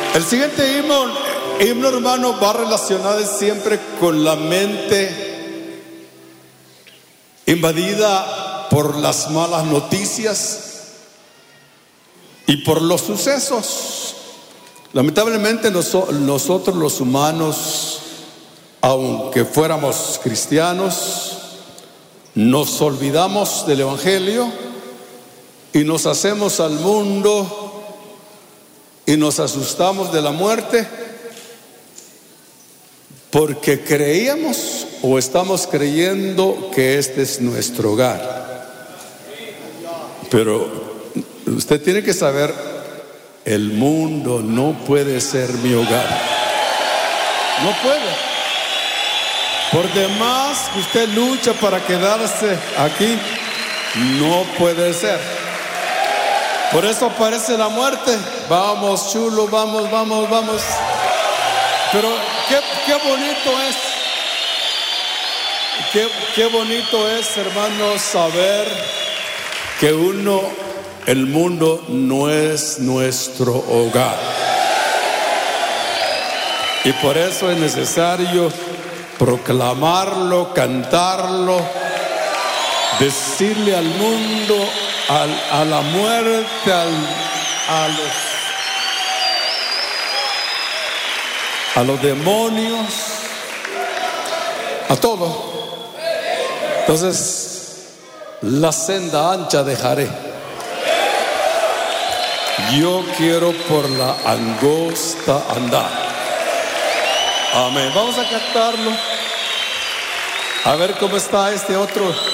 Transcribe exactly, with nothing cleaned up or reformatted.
El siguiente himno, himno hermano, va relacionado siempre con la mente invadida por las malas noticias y por los sucesos. Lamentablemente noso- nosotros los humanos, aunque fuéramos cristianos, nos olvidamos del evangelio y nos hacemos al mundo y nos asustamos de la muerte porque creíamos o estamos creyendo que este es nuestro hogar. Pero usted tiene que saber, el mundo no puede ser mi hogar. No puede. Por demás que usted lucha para quedarse aquí, no puede ser. Por eso aparece la muerte. Vamos, chulo, vamos, vamos, vamos. Pero qué, qué bonito es. Qué, qué bonito es, hermanos, saber que uno, el mundo no es nuestro hogar. Y por eso es necesario proclamarlo, cantarlo, decirle al mundo, al, a la muerte, al, a los a los demonios, a todo. Entonces, la senda ancha dejaré. Yo quiero por la angosta andar. Amén. Vamos a cantarlo. A ver cómo está este otro.